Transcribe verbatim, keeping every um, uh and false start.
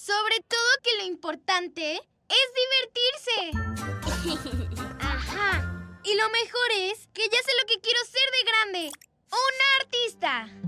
Sobre todo que lo importante es divertirse. Ajá. Y lo mejor es que ya sé lo que quiero ser de grande. ¡Una artista!